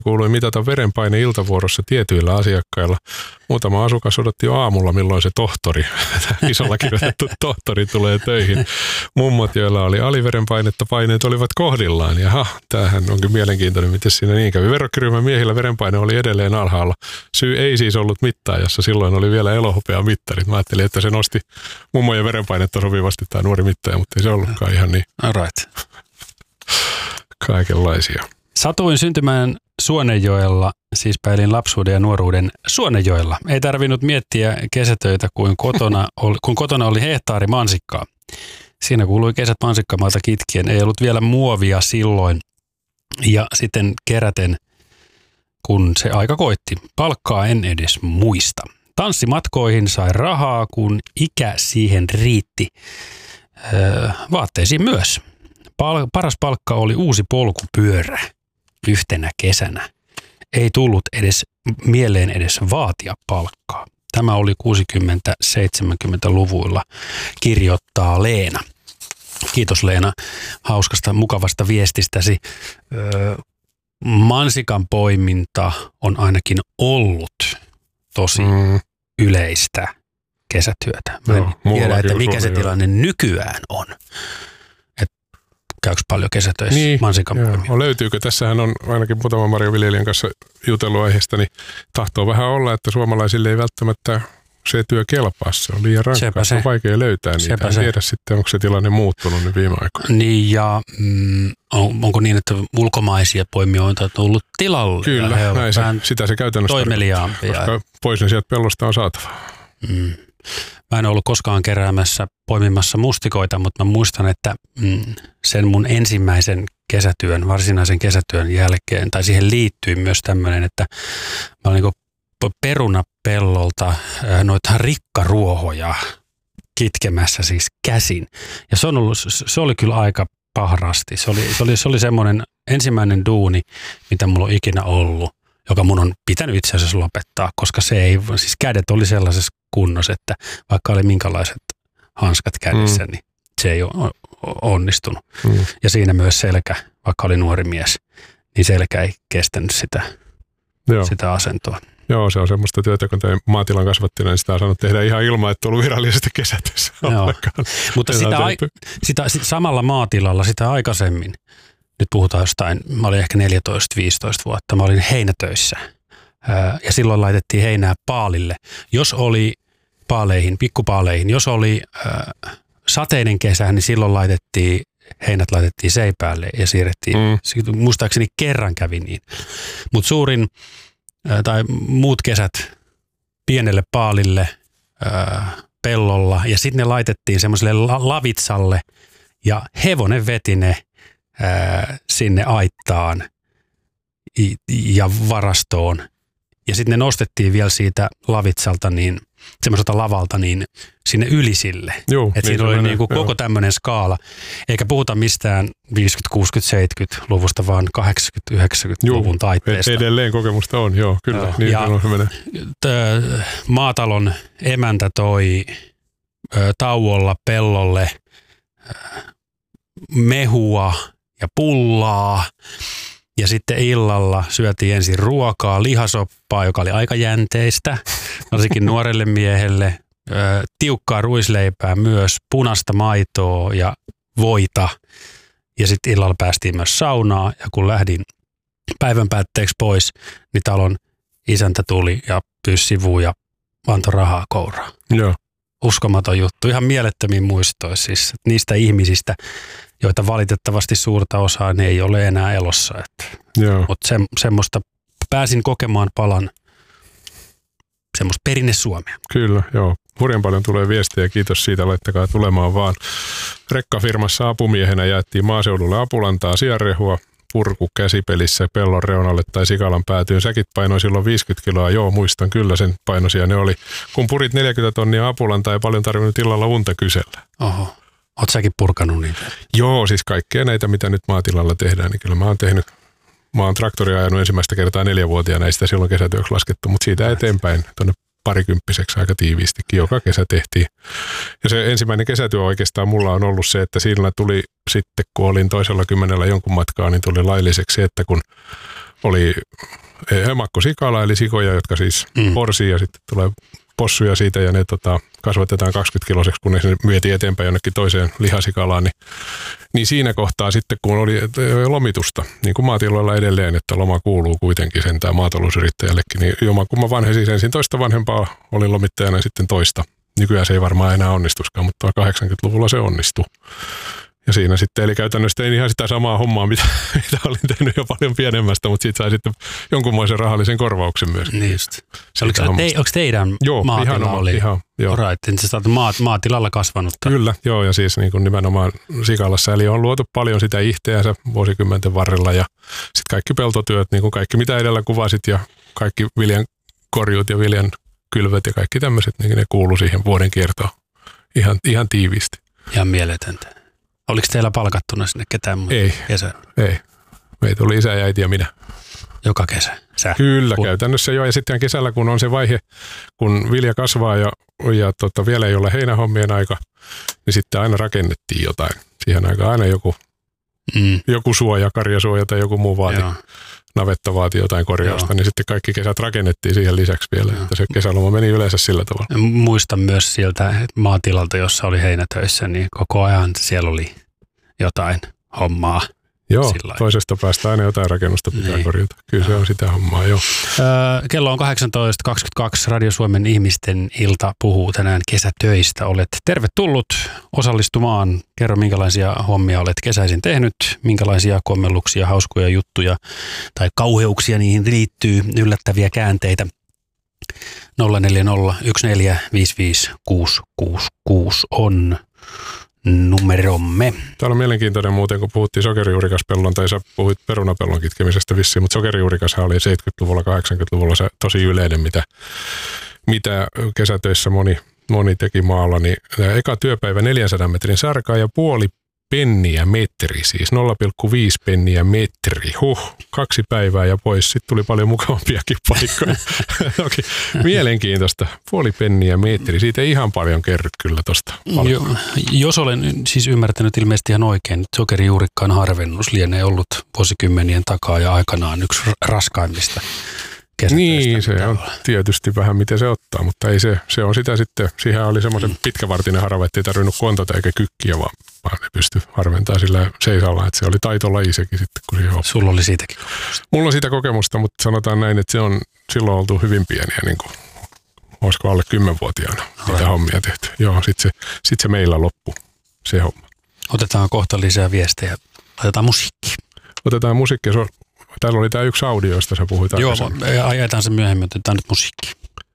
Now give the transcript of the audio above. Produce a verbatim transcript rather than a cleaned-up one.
kuului mitata verenpaine iltavuorossa tietyillä asiakkailla. Muutama asukas odotti jo aamulla, milloin se tohtori, isolla kirjoitettu tohtori tulee töihin. Mummot, joilla oli aliverenpainetta, paineet olivat kohdillaan. Jaha, tämähän onkin mielenkiintoinen, miten siinä niin kävi. Verrokkiryhmän miehillä verenpaine oli edelleen alhaalla. Syy ei siis ollut mittaajassa, silloin oli vielä elohopea mittarit. Mä ajattelin, että se nosti mummojen verenpainetta sopivasti tämä nuori mittaaja, mutta ei se ollutkaan ihan niin. All right. Kaikenlaisia. Satuin syntymään Suonenjoella, siis päilin lapsuuden ja nuoruuden Suonenjoella. Ei tarvinnut miettiä kesätöitä, kuin kotona oli, kun kotona oli hehtaari mansikkaa. Siinä kuului kesät mansikkamaalta kitkien. Ei ollut vielä muovia silloin. Ja sitten keräten, kun se aika koitti. Palkkaa en edes muista. Tanssimatkoihin sai rahaa, kun ikä siihen riitti. Öö, vaatteisiin myös. Pal- paras palkka oli uusi polkupyörä yhtenä kesänä. Ei tullut edes mieleen edes vaatia palkkaa. Tämä oli kuusikymmentä-seitsemänkymmentäluvuilla, kirjoittaa Leena. Kiitos Leena hauskasta, mukavasta viestistäsi. Öö, mansikan poiminta on ainakin ollut tosi mm. yleistä kesätyötä. Mä en no, tiedä, että mikä se tilanne nykyään on. Käykö paljon kesätöissä niin, mansikan poimia? Löytyykö? Tässähän on ainakin muutaman marjaviljelijän kanssa jutellut aiheesta, niin tahtoo vähän olla, että suomalaisille ei välttämättä se työ kelpaa. Se on liian rankkaa, se on vaikea löytää niitä. En tiedä sitten, onko se tilanne muuttunut nyt viime aikoina. Niin ja mm, on, onko niin, että ulkomaisia poimijoita on tullut tilalle? Kyllä, näin se, sitä se käytännössä toimeliaampia. Koska pois ne sieltä pellosta on saatava. Mm. Mä en ollut koskaan keräämässä poimimassa mustikoita, mutta mä muistan, että mm, sen mun ensimmäisen kesätyön, varsinaisen kesätyön jälkeen, tai siihen liittyy myös tämmöinen, että mä olin niin perunapellolta noita rikkaruohoja kitkemässä siis käsin. Ja se, on ollut, se oli kyllä aika pahrasti. Se oli, se oli, se oli semmoinen ensimmäinen duuni, mitä mulla on ikinä ollut, joka mun on pitänyt itse asiassa lopettaa, koska se ei, siis kädet oli sellaisessa kunnossa, että vaikka oli minkälaiset hanskat kädessä, mm. niin se ei ole onnistunut. Mm. Ja siinä myös selkä, vaikka oli nuori mies, niin selkä ei kestänyt sitä, sitä asentoa. Joo, se on semmoista työtä, kun tämä maatilan kasvattina, niin sitä on saanut tehdä ihan ilman, että on ollut virallisesti kesätöissä. Mutta sitä, ai, sitä, sitä samalla maatilalla, sitä aikaisemmin, nyt puhutaan jostain, mä olin ehkä neljätoista viisitoista vuotta, mä olin heinätöissä. Ja silloin laitettiin heinää paalille. Jos oli paaleihin, pikkupaaleihin, jos oli äh, sateinen kesä, niin silloin laitettiin, heinät laitettiin seipäälle ja siirrettiin. Mm. Muistaakseni kerran kävi niin. Mutta suurin, äh, tai muut kesät pienelle paalille äh, pellolla ja sitten ne laitettiin semmoiselle la- lavitsalle ja hevonen veti ne äh, sinne aittaan ja varastoon. Ja sitten ne nostettiin vielä siitä lavitsalta, niin semmoiselta lavalta, niin sinne ylisille. Että niin siinä oli menee, niinku koko tämmöinen skaala. Eikä puhuta mistään viisikymmentä-, kuusikymmentä-, seitsemänkymmentäluvusta, vaan kahdeksankymmentä-yhdeksänkymmentäluvun taitteesta. Edelleen kokemusta on, joo, kyllä. Joo. Niin ja t- maatalon emäntä toi ö, tauolla pellolle ö, mehua ja pullaa. Ja sitten illalla syötiin ensin ruokaa, lihasoppaa, joka oli aika jänteistä, varsinkin nuorelle miehelle. Ö, tiukkaa ruisleipää myös, punaista maitoa ja voita. Ja sitten illalla päästiin myös saunaa. Ja kun lähdin päivän päätteeksi pois, niin talon isäntä tuli ja pyysi sivuun ja antoi rahaa kouraan. Joo. Uskomaton juttu. Ihan mielettömiin muistoja siis niistä ihmisistä, joita valitettavasti suurta osaa ne ei ole enää elossa. Mutta se, semmoista pääsin kokemaan palan semmoista perinne Suomea. Kyllä, joo. Hurjan paljon tulee viestiä, kiitos siitä, laittakaa tulemaan vaan. Rekkafirmassa apumiehenä jaettiin maaseudulle apulantaa, sianrehua, purku käsipelissä pellon reunalle tai sikalan päätyyn. Säkit painoi silloin viisikymmentä kiloa, joo muistan kyllä sen painoisia ne oli. Kun purit neljäkymmentä tonnia apulantaa, ei paljon tarvinnut illalla unta kysellä. Oho. Oot säkin purkanut niitä? Joo, siis kaikkea näitä, mitä nyt maatilalla tehdään, niin kyllä mä oon tehnyt. Mä oon traktoria ajanut ensimmäistä kertaa neljävuotiaana, ei sitä silloin kesätyöksi laskettu, mutta siitä eteenpäin tuonne parikymppiseksi aika tiiviistikin. Joka kesä tehtiin. Ja se ensimmäinen kesätyö oikeastaan mulla on ollut se, että siinä tuli sitten, kun olin toisella kymmenellä jonkun matkaa, niin tuli lailliseksi se, että kun oli emakkosikala, eli sikoja, jotka siis mm. porsii ja sitten tulee possuja siitä ja ne tota, kasvatetaan kaksikymmentä kiloseksi, kun ne vietiin eteenpäin jonnekin toiseen lihasikalaan. Niin, niin siinä kohtaa sitten, kun oli lomitusta, niin kuin maatiloilla edelleen, että loma kuuluu kuitenkin sentään maatalousyrittäjällekin, niin jomankumman vanhesi ensin toista vanhempaa, oli lomittajana ja sitten toista. Nykyään se ei varmaan enää onnistuskaan, mutta kahdeksankymmentäluvulla se onnistui. Ja siinä sitten, eli käytännössä tein ihan sitä samaa hommaa, mitä, mitä olin tehnyt jo paljon pienemmästä, mutta siitä sai sitten jonkunmoisen rahallisen korvauksen myös. Niin just. Oliko, te, onko teidän joo, maatila ihan oli? Ihan, joo. Right, sä olet maat, maatilalla kasvanut. Kyllä, joo, ja siis niin kuin nimenomaan Sikalassa, eli on luotu paljon sitä ihteänsä vuosikymmenten varrella, ja sitten kaikki peltotyöt, niin kuin kaikki mitä edellä kuvasit, ja kaikki viljan korjuut ja viljan kylvöt ja kaikki tämmöiset, niin ne kuuluu siihen vuoden kiertoon ihan, ihan tiiviisti. Ihan mieletöntä. Oliko teillä palkattuna sinne ketään muuta? Ei, kesä? ei. Meitä oli isä ja äiti ja minä. Joka kesä? Sä? Kyllä, Put- käytännössä jo. Ja sitten kesällä, kun on se vaihe, kun vilja kasvaa ja, ja tota, vielä ei ole heinähommien aika, niin sitten aina rakennettiin jotain. Siihen aikaan aina joku, mm. joku suoja, karjasuoja tai joku muu vaati. Joo. Navetta vaati jotain korjausta, Joo. niin sitten kaikki kesät rakennettiin siihen lisäksi vielä, Joo. että se kesäloma meni yleensä sillä tavalla. Muistan myös sieltä maatilalta, jossa oli heinätöissä, niin koko ajan siellä oli jotain hommaa. Joo, sillain. Toisesta päästä aina jotain rakennusta pitää niin. korjata. Kyllä Joo. se on sitä hommaa, joo. Öö, kello on kahdeksantoista kaksikymmentäkaksi. Radio Suomen ihmisten ilta puhuu tänään kesätöistä. Olet tervetullut osallistumaan. Kerro, minkälaisia hommia olet kesäisin tehnyt, minkälaisia kommelluksia, hauskoja juttuja tai kauheuksia niihin liittyy, yllättäviä käänteitä. nolla neljä nolla yksi neljä viisi viisi kuusi kuusi kuusi on numeromme. Täällä on mielenkiintoinen muuten, kun puhuttiin sokerijuurikaspellon, tai sä puhuit perunapellon kitkemisestä vissiin, mutta sokerijuurikashan oli seitsemänkymmentäluvulla, kahdeksankymmentäluvulla se tosi yleinen, mitä, mitä kesätöissä moni, moni teki maalla. Niin eka työpäivä neljänsadan metrin sarkaa ja puoli penniä metri, siis nolla pilkku viisi penniä metri. Huh, kaksi päivää ja pois. Sitten tuli paljon mukavampiakin paikkoja. Okei, mielenkiintoista. Puoli penniä metri. Siitä ei ihan paljon kerryt kyllä tuosta. Jo, jos olen siis ymmärtänyt ilmeisesti ihan oikein, että sokerijuurikkaan harvennus lienee ollut vuosikymmenien takaa ja aikanaan yksi raskaimmista. Niin, se on tietysti vähän miten se ottaa, mutta ei se, se on sitä sitten, siihen oli semmoisen pitkävartinen harava, ettei tarvinnut kontata eikä kykkiä, vaan, vaan ne pystyi harventamaan sillä seisalla, että se oli taitolaji sekin sitten, kun siihen Sulla oli siitäkin kokemusta? Mulla on siitä kokemusta, mutta sanotaan näin, että se on silloin oltu hyvin pieniä, niin kuin, olisiko alle kymmenvuotiaana mitä hommia tehty. Joo, sitten se, sit se meillä loppui, se homma. Otetaan kohta lisää viestejä, otetaan musiikki. Otetaan musiikki, täällä oli tämä yksi audio, josta sä puhuit. Joo, ajetaan se myöhemmin, otetaan nyt musiikki.